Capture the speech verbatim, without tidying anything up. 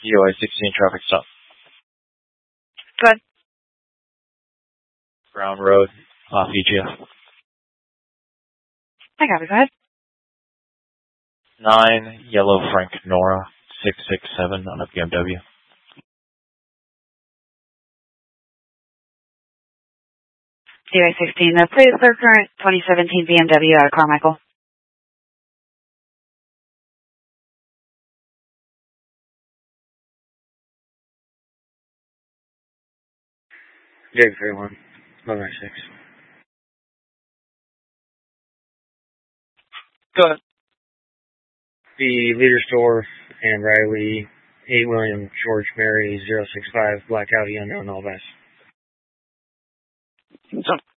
U I sixteen traffic stop. Good. Brown Road, off E G F. I got it. Go ahead. nine, Yellow Frank Nora, six six seven on a B M W. U I sixteen, the plate is clear current, twenty seventeen B M W out of Carmichael. J thirty-one, one nine six. Go ahead. The Leader Store and Riley, eight William George Mary, zero six five, Black Audi, unknown, all that. So,